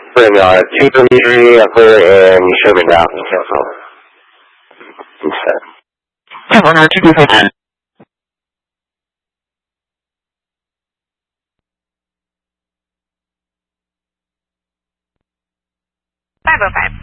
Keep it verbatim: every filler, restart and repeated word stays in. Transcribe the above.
Bring uh, two Dimitri, a clear, and Sherman down in cancel. Instead. ten one two two five. five oh five.